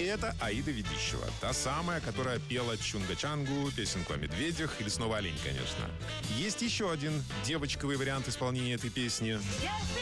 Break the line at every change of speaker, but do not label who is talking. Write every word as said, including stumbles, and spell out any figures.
И это Аида Ведищева. Та самая, которая пела Чунга-Чангу, песенку о медведях или снова олень, конечно. Есть еще один девочковый вариант исполнения этой песни.